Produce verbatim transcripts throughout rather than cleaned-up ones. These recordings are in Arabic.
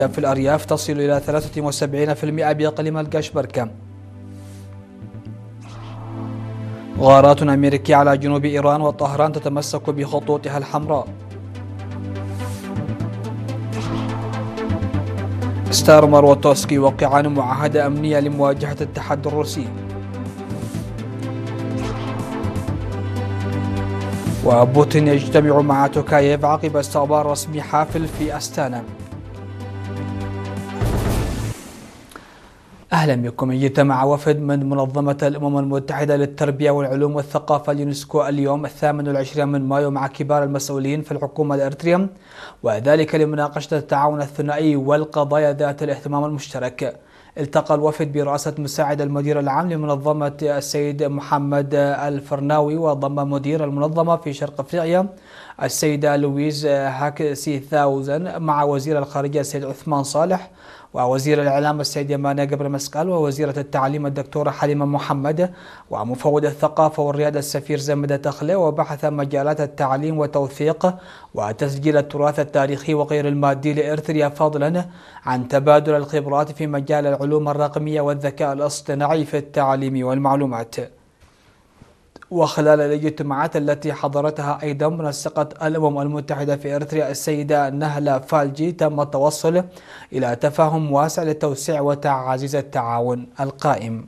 في الأرياف تصل إلى ثلاثة وسبعين بالمئة بإقليم القشبركة. غارات أمريكية على جنوب إيران وطهران تتمسك بخطوطها الحمراء. ستارمر وتوسكي يوقعان معاهدة أمنية لمواجهة التحدي الروسي. وبوتين يجتمع مع توكاييف عقب استقبال رسمي حافل في أستانا. أهلا بكم. اجتمع وفد من منظمة الأمم المتحدة للتربية والعلوم والثقافة اليونسكو اليوم الثامن والعشرين من مايو مع كبار المسؤولين في الحكومة الإريترية، وذلك لمناقشة التعاون الثنائي والقضايا ذات الاهتمام المشترك. التقى الوفد برئاسة مساعد المدير العام لمنظمة السيد محمد الفرناوي، وضم مدير المنظمة في شرق أفريقيا السيدة لويز هاكسيثاوزن مع وزير الخارجية السيد عثمان صالح، ووزير الإعلام السيد يماني قبر مسكال، ووزيرة التعليم الدكتورة حليمة محمد، ومفوض الثقافة والريادة السفير زمدة تخلي. وبحث مجالات التعليم وتوثيق وتسجيل التراث التاريخي وغير المادي لإريتريا، فضلا عن تبادل الخبرات في مجال العلوم الرقمية والذكاء الاصطناعي في التعليم والمعلومات. وخلال الاجتماعات التي حضرتها أيضا منسقة الأمم المتحدة في إريتريا السيدة نهلة فالجي، تم التوصل إلى تفاهم واسع لتوسيع وتعزيز التعاون القائم.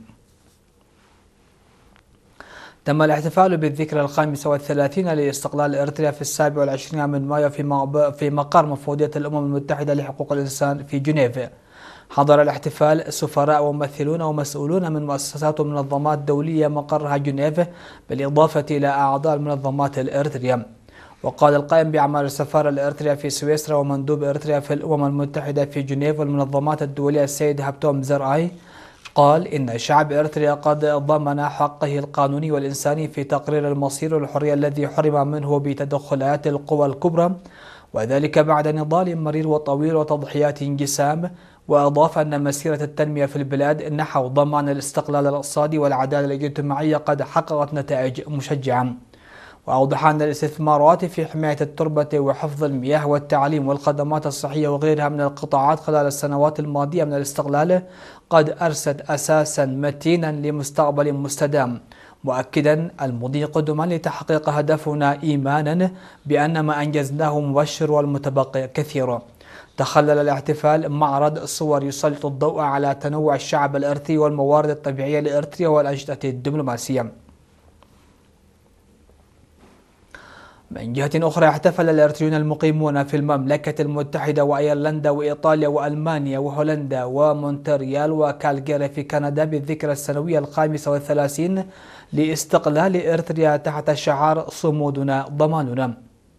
تم الاحتفال بالذكرى الخامسة والثلاثين لاستقلال إريتريا في السابع والعشرين من مايو في مقر مفوضية الأمم المتحدة لحقوق الإنسان في جنيف. حضر الاحتفال سفراء وممثلون ومسؤولون من مؤسسات ومنظمات دولية مقرها جنيف، بالإضافة إلى أعضاء المنظمات الإريترية. وقال القائم بأعمال السفارة الإريترية في سويسرا ومندوب إريتريا في الأمم المتحدة في جنيف والمنظمات الدولية السيد هابتوم زرعي، قال إن شعب إريتريا قد ضمن حقه القانوني والإنساني في تقرير المصير والحرية الذي حرم منه بتدخلات القوى الكبرى، وذلك بعد نضال مرير وطويل وتضحيات جسام. وأضاف أن مسيرة التنمية في البلاد نحو ضمان الاستقلال الاقتصادي والعدالة الاجتماعية قد حققت نتائج مشجعة. وأوضح أن الاستثمارات في حماية التربة وحفظ المياه والتعليم والخدمات الصحية وغيرها من القطاعات خلال السنوات الماضية من الاستقلال قد أرست أساسا متينا لمستقبل مستدام، مؤكدا المضي قدما لتحقيق هدفنا إيمانا بأن ما أنجزناه مبشر والمتبقي كثير. تخلل الاحتفال معرض صور يسلط الضوء على تنوع الشعب الإريتري والموارد الطبيعية لإريتريا والأنشطة الدبلوماسية. من جهة أخرى، احتفل الإريتريون المقيمون في المملكة المتحدة وأيرلندا وإيطاليا وألمانيا وهولندا ومونتريال وكالجاري في كندا بالذكرى السنوية الخامسة والثلاثين لاستقلال إريتريا تحت شعار صمودنا ضماننا.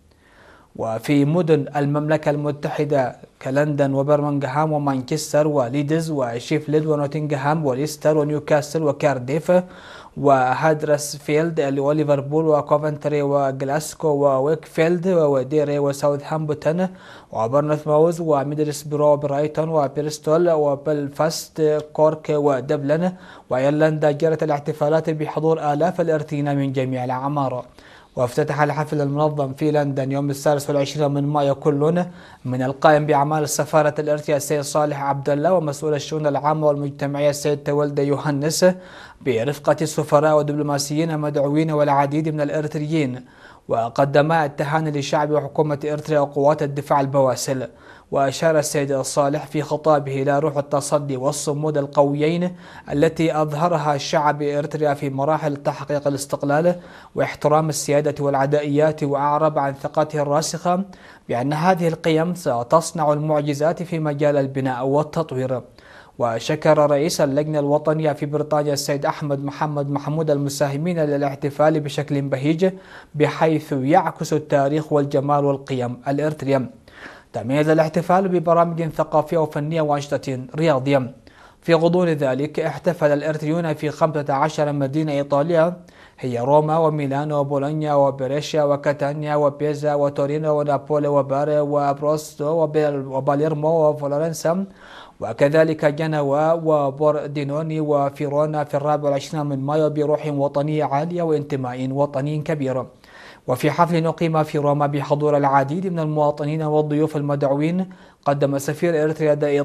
وفي مدن المملكة المتحدة كلندن وبرمنغهام ومانشستر وليدز وشيفيلد ونوتنغهام وليستر ونيوكاسل وكارديف وهادرسفيلد وليفربول وكوفنتري وغلاسكو وويكفيلد وديري وساوثهامبتون وبرنموث وميدلسبرو وبرايتون وبريستول وبلفاست كورك ودبلن. وأيرلندا جرت الاحتفالات بحضور آلاف الإريتريين من جميع الأعمار. وافتتح الحفل المنظم في لندن يوم الثالث والعشرين من مايو كل من القائم بأعمال السفارة الإريترية السيد صالح عبد الله، ومسؤول الشؤون العامة والمجتمعية السيد تولد يوهنس، برفقة السفراء والدبلوماسيين مدعوين والعديد من الإريتريين. وقدما التهاني لشعب وحكومة إريتريا وقوات الدفاع البواسل. وأشار السيد صالح في خطابه إلى روح التصدي والصمود القويين التي أظهرها شعب إريتريا في مراحل تحقيق الاستقلال واحترام السيادة والعدائيات، وأعرب عن ثقته الراسخة بأن هذه القيم ستصنع المعجزات في مجال البناء والتطوير. وشكر رئيس اللجنة الوطنية في بريطانيا السيد أحمد محمد محمود المساهمين للاحتفال بشكل بهيج بحيث يعكس التاريخ والجمال والقيم الإريترية. تميز الاحتفال ببرامج ثقافية وفنية وأنشطة رياضية. في غضون ذلك احتفل الإريتريون في خمسة عشر مدينة إيطالية هي روما وميلانو وبولونيا وبريشيا وكاتانيا وبيزا وتورينو ونابولي وباري وبروستو وباليرمو وفلورنسا، وكذلك جنوا وبوردينوني وفيرونا في الرابع والعشرين من مايو بروح وطنية عالية وانتماء وطني كبير. وفي حفل أقيم في روما بحضور العديد من المواطنين والضيوف المدعوين، قدم سفير إريتريا